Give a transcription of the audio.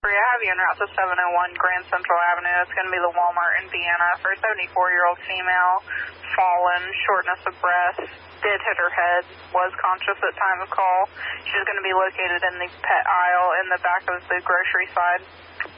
I have you en route to 701 Grand Central Avenue. It's going to be the Walmart in Vienna for a 74-year-old female, fallen, shortness of breath, did hit her head, was conscious at time of call. She's going to be located in the pet aisle in the back of the grocery side.